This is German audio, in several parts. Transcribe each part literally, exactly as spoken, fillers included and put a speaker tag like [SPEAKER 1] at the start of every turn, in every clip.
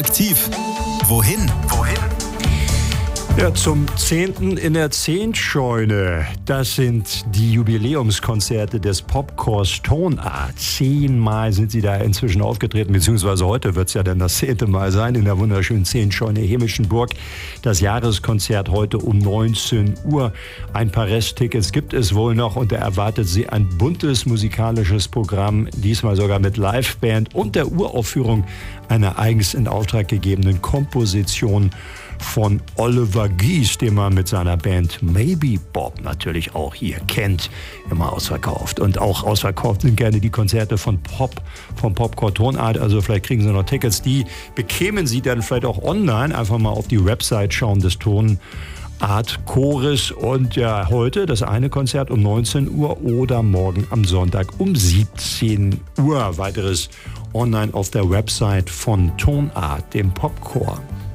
[SPEAKER 1] Aktiv. Wohin? Wohin?
[SPEAKER 2] Ja, zum zehnten in der Zehntscheune. Das sind die Jubiläumskonzerte des Popchors Tonart. Zehnmal sind sie da inzwischen aufgetreten, beziehungsweise heute wird es ja dann das zehnte Mal sein in der wunderschönen Zehntscheune Hämischenburg. Das Jahreskonzert heute um neunzehn Uhr. Ein paar Resttickets gibt es wohl noch und da erwartet sie ein buntes musikalisches Programm, diesmal sogar mit Liveband und der Uraufführung einer eigens in Auftrag gegebenen Komposition von Oliver Gies, den man mit seiner Band Maybe Bob natürlich auch hier kennt, immer ausverkauft. Und auch ausverkauft sind gerne die Konzerte von Pop, vom Popchor Tonart. Also vielleicht kriegen Sie noch Tickets. Die bekämen Sie dann vielleicht auch online. Einfach mal auf die Website schauen des Tonart Chores. Und ja, heute das eine Konzert um neunzehn Uhr oder morgen am Sonntag um siebzehn Uhr. Weiteres online auf der Website von Tonart, dem Popchor.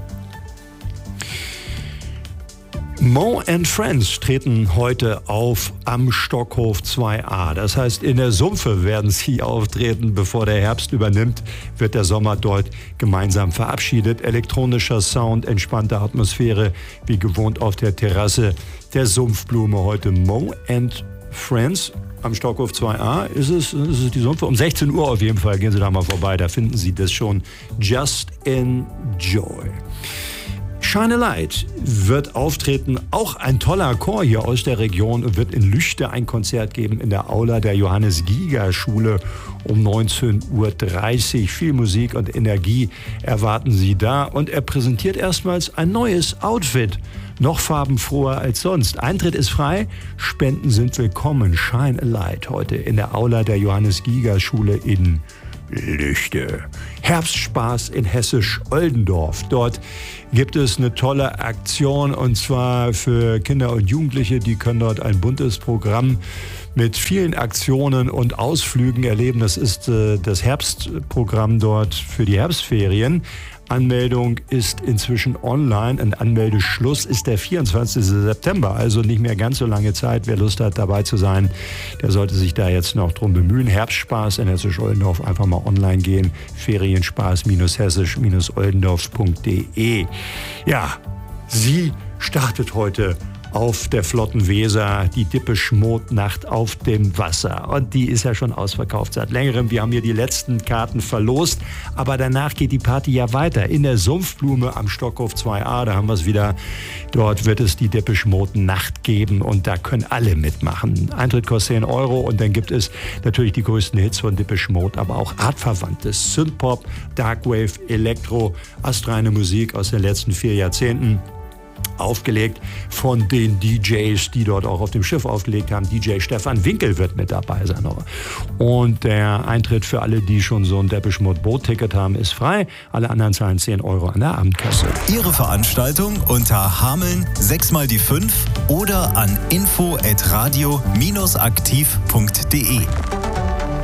[SPEAKER 2] Mo and Friends treten heute auf am Stockhof zwei a. Das heißt, in der Sumpfe werden sie auftreten. Bevor der Herbst übernimmt, wird der Sommer dort gemeinsam verabschiedet. Elektronischer Sound, entspannte Atmosphäre, wie gewohnt auf der Terrasse der Sumpfblume. Heute Mo and Friends am Stockhof zwei a. Ist es, ist es die Sumpfe? Um sechzehn Uhr auf jeden Fall. Gehen Sie da mal vorbei, da finden Sie das schon. Just enjoy. Shine a Light wird auftreten, auch ein toller Chor hier aus der Region, und wird in Lüchte ein Konzert geben in der Aula der Johannes-Giger-Schule um neunzehn Uhr dreißig. Viel Musik und Energie erwarten Sie da und er präsentiert erstmals ein neues Outfit, noch farbenfroher als sonst. Eintritt ist frei, Spenden sind willkommen. Shine a Light heute in der Aula der Johannes-Giger-Schule in Lüchte. Herbstspaß in Hessisch-Oldendorf. Dort gibt es eine tolle Aktion und zwar für Kinder und Jugendliche. Die können dort ein buntes Programm mit vielen Aktionen und Ausflügen erleben. Das ist äh, das Herbstprogramm dort für die Herbstferien. Anmeldung ist inzwischen online. Ein Anmeldeschluss ist der vierundzwanzigsten September, also nicht mehr ganz so lange Zeit. Wer Lust hat, dabei zu sein, der sollte sich da jetzt noch drum bemühen. Herbstspaß in Hessisch-Oldendorf, einfach mal online gehen. Ferienspaß-hessisch-oldendorf punkt de. Ja, sie startet heute auf der flotten Weser, die Depeche Mode Nacht auf dem Wasser. Und die ist ja schon ausverkauft seit längerem. Wir haben hier die letzten Karten verlost. Aber danach geht die Party ja weiter. In der Sumpfblume am Stockhof zwei a, da haben wir es wieder. Dort wird es die Depeche Mode Nacht geben und da können alle mitmachen. Eintritt kostet zehn Euro und dann gibt es natürlich die größten Hits von Depeche Mode, aber auch artverwandtes Synthpop, Darkwave, Elektro, astreine Musik aus den letzten vier Jahrzehnten. Aufgelegt von den D Js, die dort auch auf dem Schiff aufgelegt haben. D J Stefan Winkel wird mit dabei sein. Und der Eintritt für alle, die schon so ein Depeche Mode Boot-Ticket haben, ist frei. Alle anderen zahlen zehn Euro an der Abendkasse.
[SPEAKER 1] Ihre Veranstaltung unter Hameln sechs mal die fünf oder an info at radio aktiv punkt de.